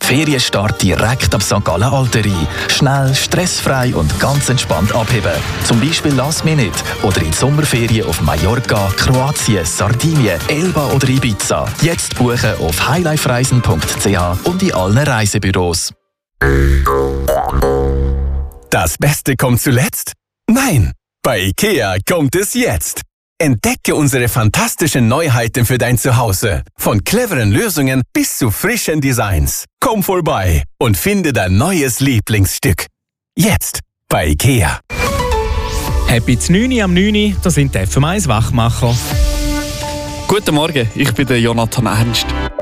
Ferienstart direkt ab St. Gallen Alterie. Schnell, stressfrei und ganz entspannt abheben. Zum Beispiel Last Minute oder in die Sommerferien auf Mallorca, Kroatien, Sardinien, Elba oder Ibiza. Jetzt buchen auf highlifereisen.ch und in allen Reisebüros. Das Beste kommt zuletzt? Nein! Bei IKEA kommt es jetzt! Entdecke unsere fantastischen Neuheiten für dein Zuhause. Von cleveren Lösungen bis zu frischen Designs. Komm vorbei und finde dein neues Lieblingsstück. Jetzt bei IKEA. Happy 9 am 9, das sind die FM1 Wachmacher. Guten Morgen, ich bin der Jonathan Ernst.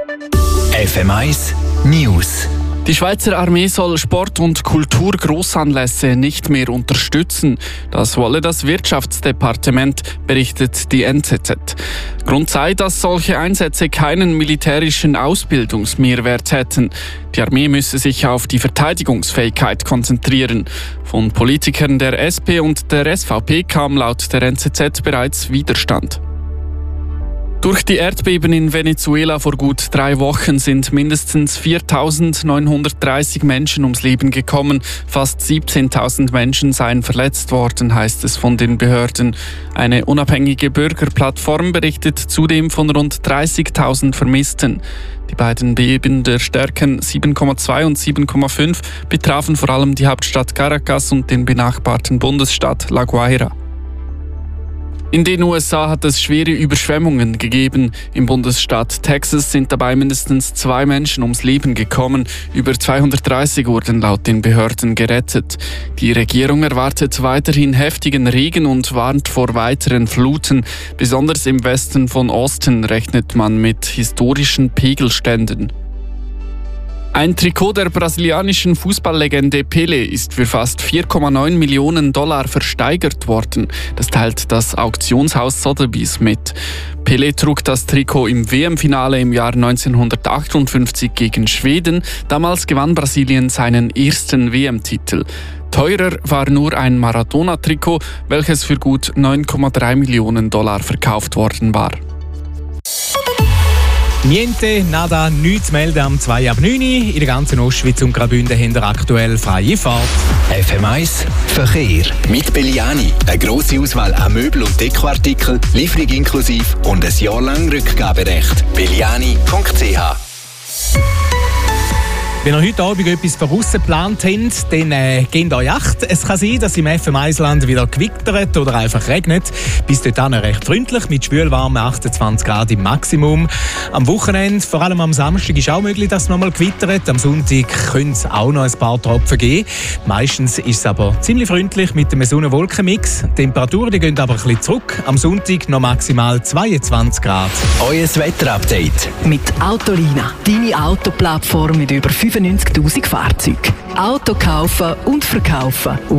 FM1 News. Die Schweizer Armee soll Sport- und Kulturgrossanlässe nicht mehr unterstützen. Das wolle das Wirtschaftsdepartement, berichtet die NZZ. Grund sei, dass solche Einsätze keinen militärischen Ausbildungsmehrwert hätten. Die Armee müsse sich auf die Verteidigungsfähigkeit konzentrieren. Von Politikern der SP und der SVP kam laut der NZZ bereits Widerstand. Durch die Erdbeben in Venezuela vor gut 3 Wochen sind mindestens 4.930 Menschen ums Leben gekommen. Fast 17.000 Menschen seien verletzt worden, heißt es von den Behörden. Eine unabhängige Bürgerplattform berichtet zudem von rund 30.000 Vermissten. Die beiden Beben der Stärken 7,2 und 7,5 betrafen vor allem die Hauptstadt Caracas und den benachbarten Bundesstaat La Guaira. In den USA hat es schwere Überschwemmungen gegeben. Im Bundesstaat Texas sind dabei mindestens 2 Menschen ums Leben gekommen. Über 230 wurden laut den Behörden gerettet. Die Regierung erwartet weiterhin heftigen Regen und warnt vor weiteren Fluten. Besonders im Westen von Austin rechnet man mit historischen Pegelständen. Ein Trikot der brasilianischen Fußballlegende Pelé ist für fast 4,9 Millionen $ versteigert worden. Das teilt das Auktionshaus Sotheby's mit. Pelé trug das Trikot im WM-Finale im Jahr 1958 gegen Schweden. Damals gewann Brasilien seinen ersten WM-Titel. Teurer war nur ein Maradona-Trikot, welches für gut 9,3 Millionen $ verkauft worden war. Niente, nada, nichts zu melden am 2 ab 9. In der ganzen Ostschweiz und Graubünden haben wir aktuell freie Fahrt. FM1 Verkehr. Mit Belliani. Eine grosse Auswahl an Möbel- und Dekoartikeln, Lieferung inklusive und ein Jahr lang Rückgaberecht. Belliani.ch. Wenn ihr heute Abend etwas voraus geplant habt, dann gebt euch Acht. Es kann sein, dass im FM1-Land wieder gewittert oder einfach regnet. Bis dahin recht freundlich, mit schwülwarmen 28 Grad im Maximum. Am Wochenende, vor allem am Samstag, ist auch möglich, dass es nochmal gewittert. Am Sonntag könnte es auch noch ein paar Tropfen geben. Meistens ist es aber ziemlich freundlich mit einem Sonne-Wolken-Mix. Die Temperaturen die gehen aber ein bisschen zurück. Am Sonntag noch maximal 22 Grad. Euer Wetterupdate. Mit Autolina, deine Autoplattform mit über 95.000 Fahrzeugen. Auto kaufen und verkaufen.